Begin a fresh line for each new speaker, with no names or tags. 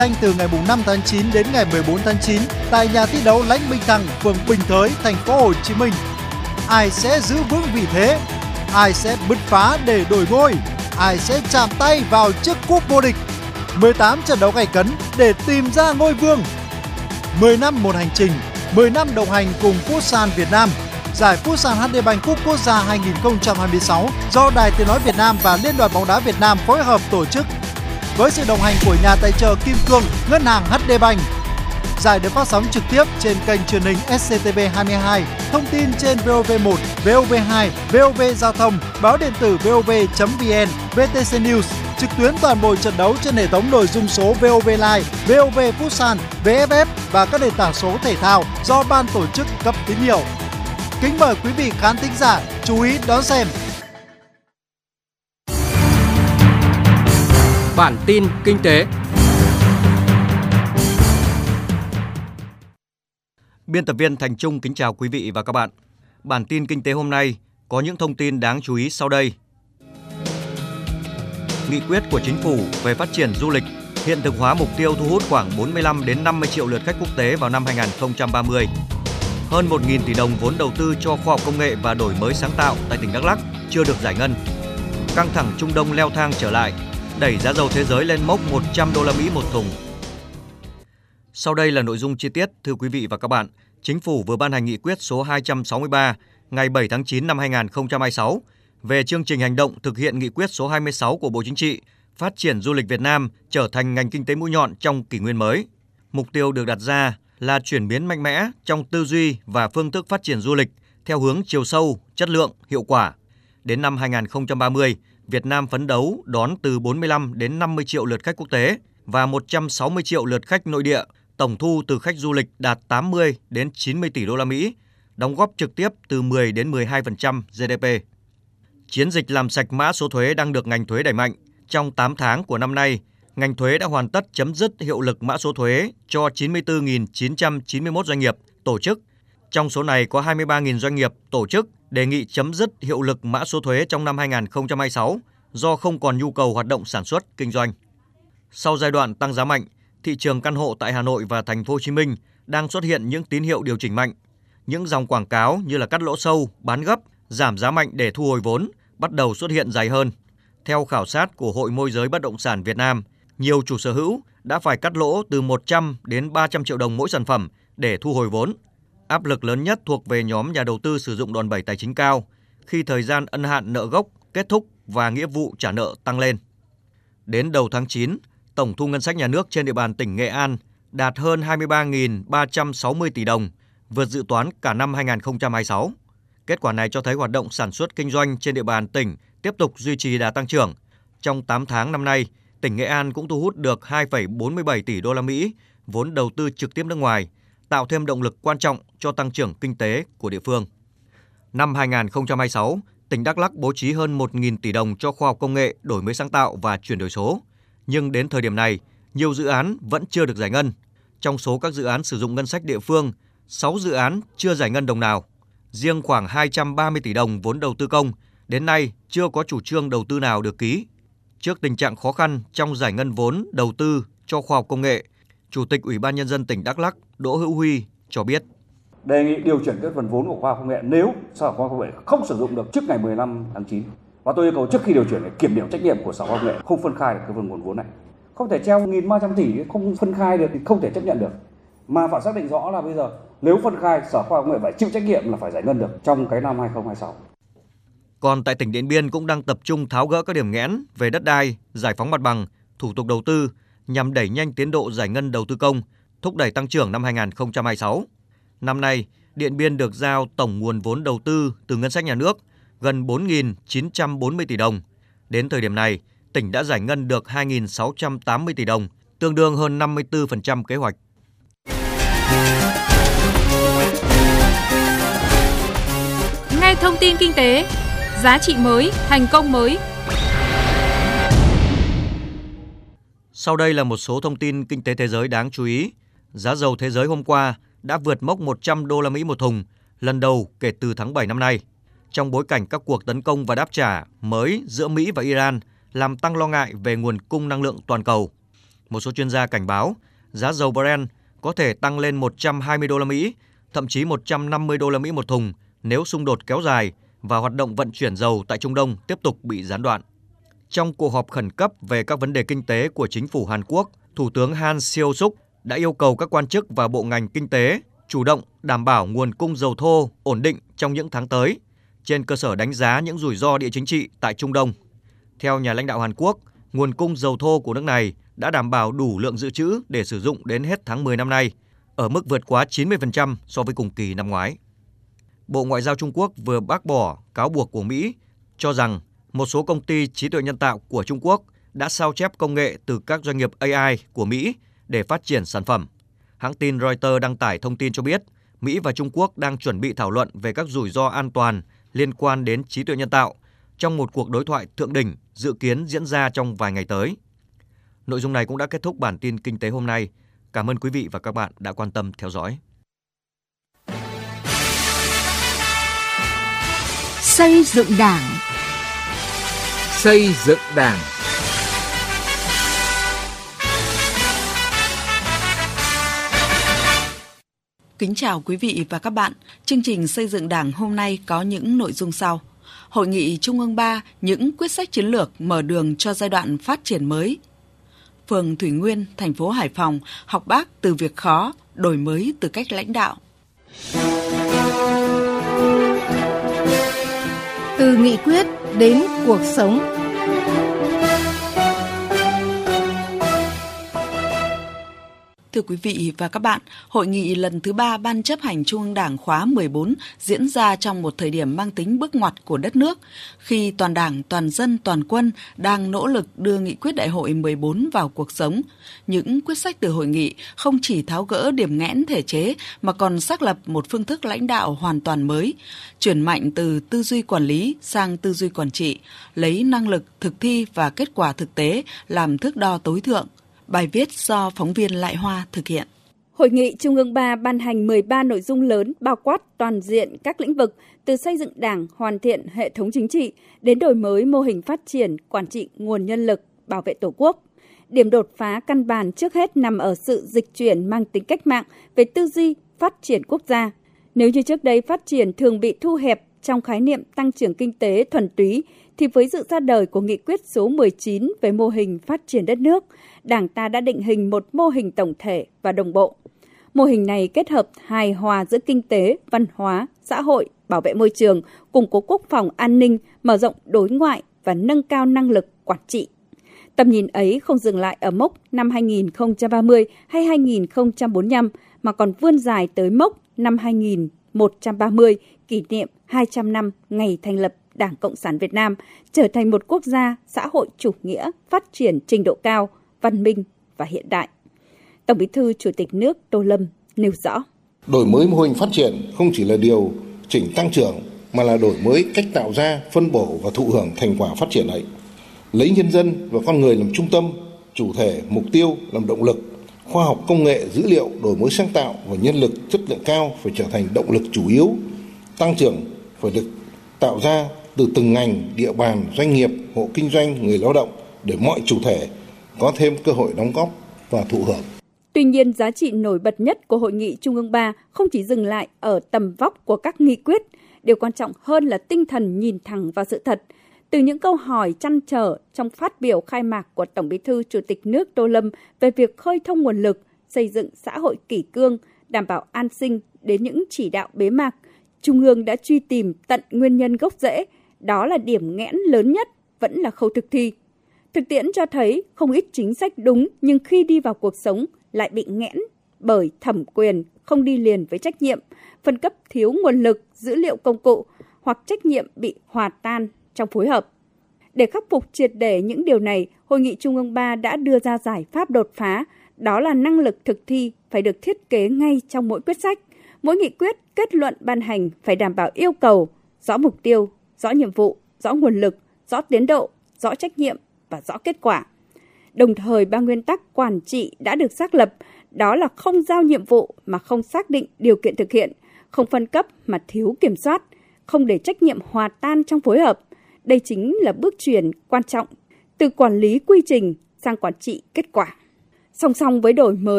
Anh từ ngày 5 tháng 9 đến ngày 14 tháng 9 tại nhà thi đấu Lãnh Minh Thăng, phường Bình Thới, thành phố Hồ Chí Minh. Ai sẽ giữ vững vị thế? Ai sẽ bứt phá để đổi ngôi? Ai sẽ chạm tay vào chiếc cúp vô địch? 18 trận đấu gay cấn để tìm ra ngôi vương. 10 năm một hành trình, 10 năm đồng hành cùng Futsal Việt Nam. Giải Futsal HD Bank Cup Quốc gia 2026 do Đài Tiếng nói Việt Nam và Liên đoàn bóng đá Việt Nam phối hợp tổ chức. Với sự đồng hành của nhà tài trợ Kim Cương, Ngân hàng HD Bank. Giải được phát sóng trực tiếp trên kênh truyền hình SCTV22, thông tin trên VOV1, VOV2, VOV Giao thông, báo điện tử VOV.vn, VTC News, trực tuyến toàn bộ trận đấu trên hệ thống nội dung số VOV Live, VOV Futsal, VFF và các nền tảng số thể thao do ban tổ chức cấp tín hiệu. Kính mời quý vị khán thính giả chú ý đón xem.
Bản tin kinh tế.
Biên tập viên Thành Trung kính chào quý vị và các bạn. Bản tin kinh tế hôm nay có những thông tin đáng chú ý sau đây. Nghị quyết của Chính phủ về phát triển du lịch hiện thực hóa mục tiêu thu hút khoảng 45 đến 50 triệu lượt khách quốc tế vào năm 2030. Hơn 1.000 tỷ đồng vốn đầu tư cho khoa học công nghệ và đổi mới sáng tạo tại tỉnh Đắk Lắk chưa được giải ngân. Căng thẳng Trung Đông leo thang trở lại, đẩy giá dầu thế giới lên mốc 100 đô la Mỹ một thùng. Sau đây là nội dung chi tiết, thưa quý vị và các bạn. Chính phủ vừa ban hành nghị quyết số 263 ngày 7 tháng 9 năm 2026 về chương trình hành động thực hiện nghị quyết số 26 của Bộ Chính trị phát triển du lịch Việt Nam trở thành ngành kinh tế mũi nhọn trong kỷ nguyên mới. Mục tiêu được đặt ra là chuyển biến mạnh mẽ trong tư duy và phương thức phát triển du lịch theo hướng chiều sâu, chất lượng, hiệu quả. Đến năm 2030, Việt Nam phấn đấu đón từ 45 đến 50 triệu lượt khách quốc tế và 160 triệu lượt khách nội địa, tổng thu từ khách du lịch đạt 80 đến 90 tỷ đô la Mỹ, đóng góp trực tiếp từ 10 đến 12% GDP. Chiến dịch làm sạch mã số thuế đang được ngành thuế đẩy mạnh. Trong 8 tháng của năm nay, ngành thuế đã hoàn tất chấm dứt hiệu lực mã số thuế cho 94.991 doanh nghiệp, tổ chức. Trong số này có 23.000 doanh nghiệp, tổ chức đề nghị chấm dứt hiệu lực mã số thuế trong năm 2026 do không còn nhu cầu hoạt động sản xuất, kinh doanh. Sau giai đoạn tăng giá mạnh, thị trường căn hộ tại Hà Nội và Thành phố Hồ Chí Minh đang xuất hiện những tín hiệu điều chỉnh mạnh. Những dòng quảng cáo như là cắt lỗ sâu, bán gấp, giảm giá mạnh để thu hồi vốn bắt đầu xuất hiện dày hơn. Theo khảo sát của Hội Môi giới Bất động sản Việt Nam, nhiều chủ sở hữu đã phải cắt lỗ từ 100 đến 300 triệu đồng mỗi sản phẩm để thu hồi vốn. Áp lực lớn nhất thuộc về nhóm nhà đầu tư sử dụng đòn bẩy tài chính cao khi thời gian ân hạn nợ gốc kết thúc và nghĩa vụ trả nợ tăng lên. Đến đầu tháng 9, tổng thu ngân sách nhà nước trên địa bàn tỉnh Nghệ An đạt hơn 23.360 tỷ đồng, vượt dự toán cả năm 2026. Kết quả này cho thấy hoạt động sản xuất kinh doanh trên địa bàn tỉnh tiếp tục duy trì đà tăng trưởng. Trong 8 tháng năm nay, tỉnh Nghệ An cũng thu hút được 2,47 tỷ đô la Mỹ vốn đầu tư trực tiếp nước ngoài, tạo thêm động lực quan trọng cho tăng trưởng kinh tế của địa phương. Năm 2026, tỉnh Đắk Lắk bố trí hơn 1.000 tỷ đồng cho khoa học công nghệ, đổi mới sáng tạo và chuyển đổi số. Nhưng đến thời điểm này, nhiều dự án vẫn chưa được giải ngân. Trong số các dự án sử dụng ngân sách địa phương, 6 dự án chưa giải ngân đồng nào. Riêng khoảng 230 tỷ đồng vốn đầu tư công, đến nay chưa có chủ trương đầu tư nào được ký. Trước tình trạng khó khăn trong giải ngân vốn đầu tư cho khoa học công nghệ, Chủ tịch Ủy ban Nhân dân tỉnh Đắk Lắk Đỗ Hữu Huy cho biết.
Đề nghị điều chuyển cái phần vốn của khoa học công nghệ nếu Sở Khoa học Công nghệ không sử dụng được trước ngày 15 tháng 9. Và tôi yêu cầu trước khi điều chuyển để kiểm điểm trách nhiệm của Sở Khoa học Công nghệ không phân khai được cái phần nguồn vốn này. Không thể treo 1.300 tỷ không phân khai được thì không thể chấp nhận được. Mà phải xác định rõ là bây giờ nếu phân khai, Sở Khoa học Công nghệ phải chịu trách nhiệm là phải giải ngân được trong cái năm 2026.
Còn tại tỉnh Điện Biên cũng đang tập trung tháo gỡ các điểm nghẽn về đất đai, giải phóng mặt bằng, thủ tục đầu tư nhằm đẩy nhanh tiến độ giải ngân đầu tư công, thúc đẩy tăng trưởng năm 2026. Năm nay, Điện Biên được giao tổng nguồn vốn đầu tư từ ngân sách nhà nước gần 4.940 tỷ đồng. Đến thời điểm này, tỉnh đã giải ngân được 2.680 tỷ đồng, tương đương hơn 54% kế hoạch.
Nghe thông tin kinh tế, giá trị mới, thành công mới.
Sau đây là một số thông tin kinh tế thế giới đáng chú ý. Giá dầu thế giới hôm qua đã vượt mốc 100 đô la Mỹ một thùng, lần đầu kể từ tháng 7 năm nay. Trong bối cảnh các cuộc tấn công và đáp trả mới giữa Mỹ và Iran làm tăng lo ngại về nguồn cung năng lượng toàn cầu. Một số chuyên gia cảnh báo giá dầu Brent có thể tăng lên 120 đô la Mỹ, thậm chí 150 đô la Mỹ một thùng nếu xung đột kéo dài và hoạt động vận chuyển dầu tại Trung Đông tiếp tục bị gián đoạn. Trong cuộc họp khẩn cấp về các vấn đề kinh tế của chính phủ Hàn Quốc, Thủ tướng Han Seok-suk đã yêu cầu các quan chức và bộ ngành kinh tế chủ động đảm bảo nguồn cung dầu thô ổn định trong những tháng tới, trên cơ sở đánh giá những rủi ro địa chính trị tại Trung Đông. Theo nhà lãnh đạo Hàn Quốc, nguồn cung dầu thô của nước này đã đảm bảo đủ lượng dự trữ để sử dụng đến hết tháng 10 năm nay, ở mức vượt quá 90% so với cùng kỳ năm ngoái. Bộ Ngoại giao Trung Quốc vừa bác bỏ cáo buộc của Mỹ cho rằng một số công ty trí tuệ nhân tạo của Trung Quốc đã sao chép công nghệ từ các doanh nghiệp AI của Mỹ để phát triển sản phẩm. Hãng tin Reuters đăng tải thông tin cho biết, Mỹ và Trung Quốc đang chuẩn bị thảo luận về các rủi ro an toàn liên quan đến trí tuệ nhân tạo trong một cuộc đối thoại thượng đỉnh dự kiến diễn ra trong vài ngày tới. Nội dung này cũng đã kết thúc bản tin kinh tế hôm nay. Cảm ơn quý vị và các bạn đã quan tâm theo dõi.
Xây dựng Đảng.
Xây dựng Đảng.
Kính chào quý vị và các bạn. Chương trình Xây dựng Đảng hôm nay có những nội dung sau. Hội nghị Trung ương 3, những quyết sách chiến lược mở đường cho giai đoạn phát triển mới. Phường Thủy Nguyên, thành phố Hải Phòng, học bác từ việc khó, đổi mới từ cách lãnh đạo.
Từ nghị quyết đến cuộc sống.
Thưa quý vị và các bạn, hội nghị lần thứ 3 Ban chấp hành Trung ương Đảng khóa 14 diễn ra trong một thời điểm mang tính bước ngoặt của đất nước, khi toàn Đảng, toàn dân, toàn quân đang nỗ lực đưa nghị quyết đại hội 14 vào cuộc sống. Những quyết sách từ hội nghị không chỉ tháo gỡ điểm nghẽn thể chế mà còn xác lập một phương thức lãnh đạo hoàn toàn mới, chuyển mạnh từ tư duy quản lý sang tư duy quản trị, lấy năng lực, thực thi và kết quả thực tế làm thước đo tối thượng. Bài viết do phóng viên Lại Hoa thực hiện.
Hội nghị Trung ương 3 ban hành 13 nội dung lớn bao quát toàn diện các lĩnh vực từ xây dựng Đảng, hoàn thiện hệ thống chính trị đến đổi mới mô hình phát triển, quản trị nguồn nhân lực, bảo vệ Tổ quốc. Điểm đột phá căn bản trước hết nằm ở sự dịch chuyển mang tính cách mạng về tư duy phát triển quốc gia. Nếu như trước đây phát triển thường bị thu hẹp trong khái niệm tăng trưởng kinh tế thuần túy, thì với sự ra đời của nghị quyết số 19 về mô hình phát triển đất nước, Đảng ta đã định hình một mô hình tổng thể và đồng bộ. Mô hình này kết hợp hài hòa giữa kinh tế, văn hóa, xã hội, bảo vệ môi trường, củng cố quốc phòng an ninh, mở rộng đối ngoại và nâng cao năng lực quản trị. Tầm nhìn ấy không dừng lại ở mốc năm 2030 hay 2045 mà còn vươn dài tới mốc năm 2130, kỷ niệm 200 năm ngày thành lập Đảng Cộng sản Việt Nam, trở thành một quốc gia xã hội chủ nghĩa phát triển trình độ cao, văn minh và hiện đại. Tổng Bí thư Chủ tịch nước Tô Lâm nêu rõ.
Đổi mới mô hình phát triển không chỉ là điều chỉnh tăng trưởng mà là đổi mới cách tạo ra, phân bổ và thụ hưởng thành quả phát triển ấy. Lấy nhân dân và con người làm trung tâm, chủ thể, mục tiêu làm động lực. Khoa học công nghệ, dữ liệu, đổi mới sáng tạo và nhân lực chất lượng cao phải trở thành động lực chủ yếu. Tăng trưởng phải được tạo ra từ từng ngành, địa bàn, doanh nghiệp, hộ kinh doanh, người lao động để mọi chủ thể có thêm cơ hội đóng góp và thụ hưởng.
Tuy nhiên, giá trị nổi bật nhất của Hội nghị Trung ương 3 không chỉ dừng lại ở tầm vóc của các nghị quyết. Điều quan trọng hơn là tinh thần nhìn thẳng vào sự thật. Từ những câu hỏi trăn trở trong phát biểu khai mạc của Tổng Bí thư Chủ tịch nước Tô Lâm về việc khơi thông nguồn lực, xây dựng xã hội kỷ cương, đảm bảo an sinh đến những chỉ đạo bế mạc, Trung ương đã truy tìm tận nguyên nhân gốc rễ, đó là điểm nghẽn lớn nhất vẫn là khâu thực thi. Thực tiễn cho thấy không ít chính sách đúng nhưng khi đi vào cuộc sống lại bị nghẽn bởi thẩm quyền không đi liền với trách nhiệm, phân cấp thiếu nguồn lực, dữ liệu công cụ hoặc trách nhiệm bị hòa tan trong phối hợp. Để khắc phục triệt để những điều này, Hội nghị Trung ương 3 đã đưa ra giải pháp đột phá, đó là năng lực thực thi phải được thiết kế ngay trong mỗi quyết sách. Mỗi nghị quyết, kết luận ban hành phải đảm bảo yêu cầu, rõ mục tiêu, rõ nhiệm vụ, rõ nguồn lực, rõ tiến độ, rõ trách nhiệm và rõ kết quả. Đồng thời, 3 nguyên tắc quản trị đã được xác lập, đó là không giao nhiệm vụ mà không xác định điều kiện thực hiện, không phân cấp mà thiếu kiểm soát, không để trách nhiệm hòa tan trong phối hợp. Đây chính là bước chuyển quan trọng từ quản lý quy trình sang quản trị kết quả. Song song với đổi mới